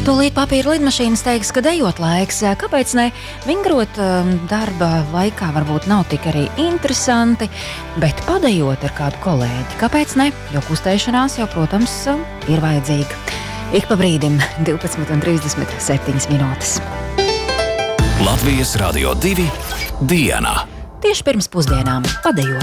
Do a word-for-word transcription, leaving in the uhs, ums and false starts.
Tūlīt papīra lidmašīnas teiks, ka dejot laiks. Kāpēc ne? Vingrot darba laikā varbūt nav tik arī interesanti, bet padejot ar kādu kolēģi. Kāpēc ne? Jo kustēšanās jau, protams, ir vajadzīga. Ik pa brīdim divpadsmit un trīsdesmit septiņas minūtes. Latvijas Radio divi diena. Tieši pirms pusdienām padejojam.